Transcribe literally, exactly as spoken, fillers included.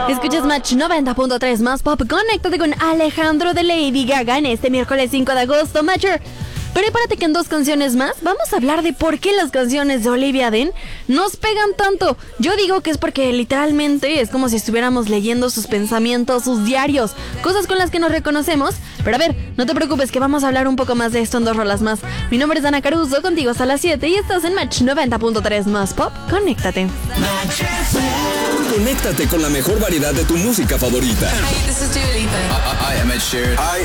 Escuchas Match noventa punto tres más pop. Conéctate con Alejandro de Lady Gaga en este miércoles cinco de agosto, Matcher. Prepárate que en dos canciones más vamos a hablar de por qué las canciones de Olivia Dean nos pegan tanto. Yo digo que es porque literalmente es como si estuviéramos leyendo sus pensamientos, sus diarios, cosas con las que nos reconocemos. Pero a ver, no te preocupes que vamos a hablar un poco más de esto en dos rolas más. Mi nombre es Ana Caruso, contigo hasta las siete y estás en Match noventa punto tres más pop. Conéctate. Conéctate con la mejor variedad de tu música favorita. Hey, this is Dua Lipa. I, I am Ed Sheeran. Hi,